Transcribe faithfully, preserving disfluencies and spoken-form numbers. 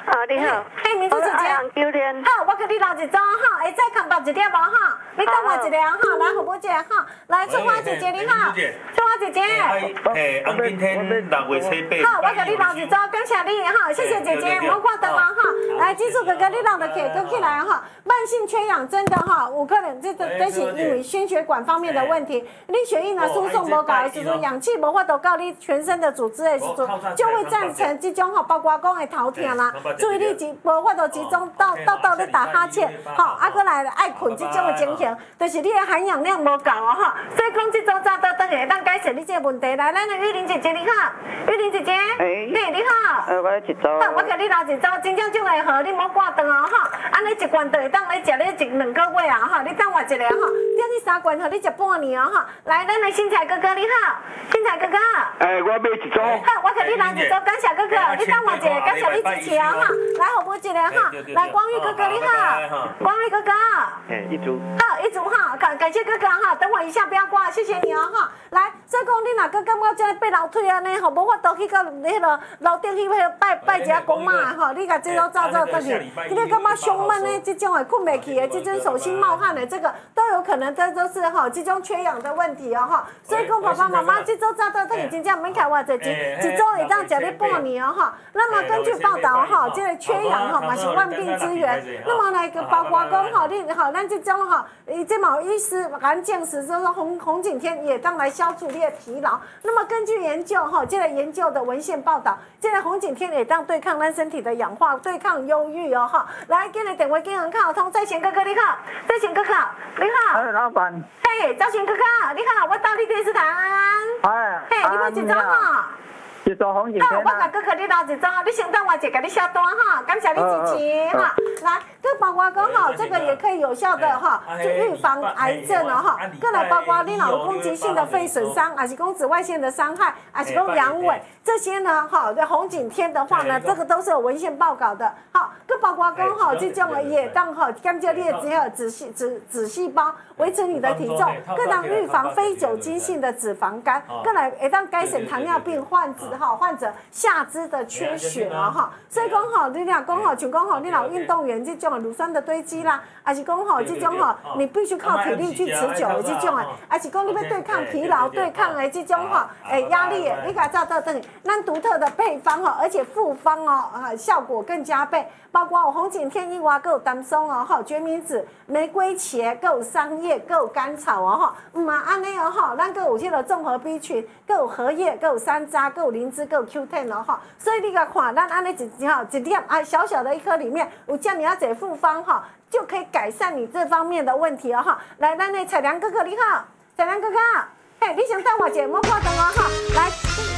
啊，你好， 嘿，民主姐姐， 九天。 好，我给你留一张哈，会再空白一点无哈？你等我一下哈，来，胡宝姐哈，来，春花姐姐你好，春花姐姐。 诶，红景天六月七八。 好，我给你留一张，感谢你哈，谢谢姐姐，我挂灯啊哈。来，技术哥哥，你让的给搁起来哈。慢性缺氧真的哈，有可能这个这是因为心血管方面的问题，你血液呢输送无够的时阵，氧气无法度到你全身的组织的时阵，就会造成这种吼，包括讲的头痛啦，注意力集无法度集中到到到你打哈欠，吼，啊，过来爱困这种的情形，就是你的含氧量无够哦哈，所以讲这种早倒等会当改善你这个问题。来，咱的玉玲姐姐你好，玉玲姐姐，嘿你好， 呃，我一组。 好，我给你留一组，真正种会好，你莫挂断哦哈，安尼一罐就会当来食咧一两个月啊哈，你等我一下哈，等你三罐，互你食半年哦哈。来，咱的新彩哥哥你好，新彩哥哥。 诶，我买一组。 好，我给你留一组，感谢哥哥，你等我一下，感谢你支持哦哈。来，互我一下哈，来，光玉哥哥你好，光玉哥哥。 诶，一组。 好，一组哈，感感谢哥哥哈，等我一下不要挂，谢谢你哦哈。来，所以讲你若搁感觉这爬楼梯安尼吼，无法度去到迄个楼顶去拜拜一下公妈吼，你甲这都照照倒去，你感觉胸闷呢，这种的困袂去的，这种手心冒汗的，这个都有可能，这都是哈这种缺氧的问题哦哈。所以讲爸爸妈妈这周照倒倒去，真正免开偌济钱，一周会当食你半年哦哈。那么根据报道哈，这个缺氧哈嘛是万病之源。那么来个包括讲哈，你哈咱这种哈，伊这某医师含证实就是说红红景天也当来消除你的疲劳。那么根据研究哈，这个研究的文献报道，这个红景天也当对抗咱身体的氧化，对抗忧郁哦哈。来，今日电话经常卡通，在贤哥哥你好，在贤哥哥你好。 哎，老板。 嘿，赵贤哥哥你好，我到你电视台。 哎。 嘿，你要一张哈？ 一组红景天。 好，我甲哥哥你留一张，你先等我一下，给你下单哈，感谢你支持哈。来，佮包括讲哈，这个也可以有效的哈，就预防癌症哦哈。佮来包括你若有攻击性的肺损伤，还是讲紫外线的伤害，还是讲阳痿这些呢哈，红景天的话呢，这个都是有文献报告的。好，佮包括讲哈，这种也当哈，减少你的只有脂细脂脂细胞，维持你的体重，佮当预防非酒精性的脂肪肝，佮来会当改善糖尿病患者哈患者下肢的缺血哦哈。所以讲哈，你若讲哈，像讲哈，你若运动员这种乳酸的堆积啦，还是讲吼这种吼，你必须靠体力去持久的这种的，还是讲你要对抗疲劳、对抗的这种吼诶压力的，你甲照到等于咱独特的配方吼，而且复方哦啊效果更加倍，包括有红景天以外，还有丹松哦吼、决明子、玫瑰茄，还有桑叶，还有甘草哦吼，唔嘛安尼哦吼，咱还有这个综合 B 群，还有荷叶，还有山楂，还有灵芝，还有 Q 十 哦吼，所以你甲看，咱安尼一吼一粒啊小小的一颗里面有这么啊侪复方哈。就可以改善你这方面的问题哦哈！来，咱的彩良哥哥你好，彩良哥哥，嘿，你先等我一下，莫挂断哦哈！来。